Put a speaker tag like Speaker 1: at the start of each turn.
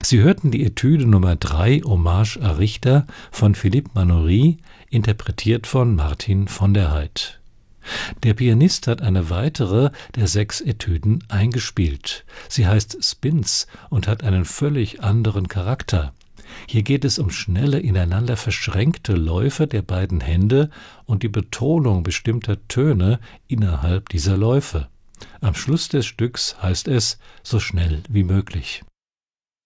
Speaker 1: Sie hörten die Etüde Nummer 3 Hommage à Richter von Philippe Manoury, interpretiert von Martin von der Heydt. Der Pianist hat eine weitere der 6 Etüden eingespielt. Sie heißt Spins und hat einen völlig anderen Charakter. Hier geht es um schnelle, ineinander verschränkte Läufe der beiden Hände und die Betonung bestimmter Töne innerhalb dieser Läufe. Am Schluss des Stücks heißt es: so schnell wie möglich.